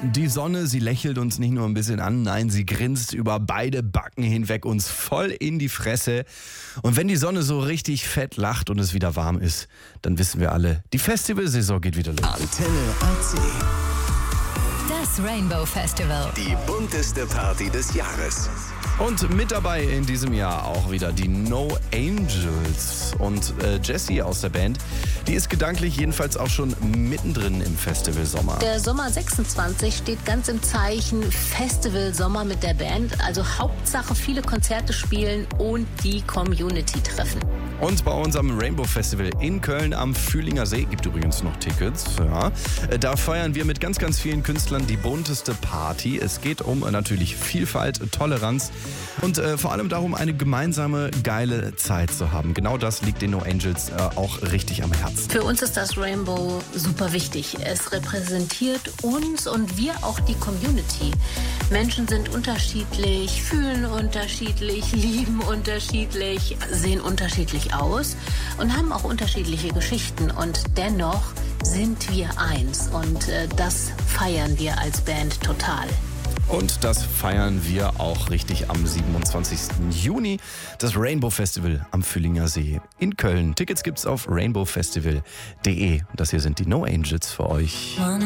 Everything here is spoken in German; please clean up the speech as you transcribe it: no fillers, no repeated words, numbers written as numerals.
Die Sonne, sie lächelt uns nicht nur ein bisschen an, nein, sie grinst über beide Backen hinweg uns voll in die Fresse. Und wenn die Sonne so richtig fett lacht und es wieder warm ist, dann wissen wir alle, die Festivalsaison geht wieder los. Antenne AC. Das Rainbow Festival. Die bunteste Party des Jahres. Und mit dabei in diesem Jahr auch wieder die No Angels. Und Jessie aus der Band, die ist gedanklich jedenfalls auch schon mittendrin im Festivalsommer. Der Sommer 26 steht ganz im Zeichen Festivalsommer mit der Band. Also Hauptsache viele Konzerte spielen und die Community treffen. Und bei unserem Rainbow Festival in Köln am Fühlinger See, gibt übrigens noch Tickets, ja, da feiern wir mit ganz, ganz vielen Künstlern die bunteste Party. Es geht um natürlich Vielfalt, Toleranz und vor allem darum, eine gemeinsame, geile Zeit zu haben. Genau das liegt den No Angels auch richtig am Herzen. Für uns ist das Rainbow super wichtig. Es repräsentiert uns und wir auch die Community. Menschen sind unterschiedlich, fühlen unterschiedlich, lieben unterschiedlich, sehen unterschiedlich aus und haben auch unterschiedliche Geschichten. Und dennoch sind wir eins und das feiern wir als Band total. Und das feiern wir auch richtig am 27. Juni, das Rainbow Festival am Fühlinger See in Köln. Tickets gibt's auf rainbowfestival.de. Und das hier sind die No Angels für euch.